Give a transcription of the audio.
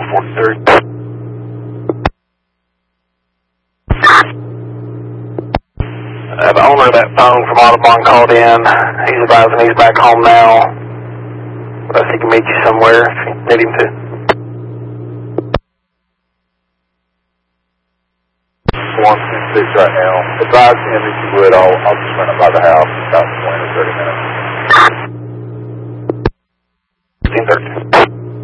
43rd. The owner of that phone from Audubon called in. He's advising he's back home now. But he can meet you somewhere if you need him to. 126 right now. Advise him if you would. I'll just run up by the house in about 20 or 30 minutes. 15:30.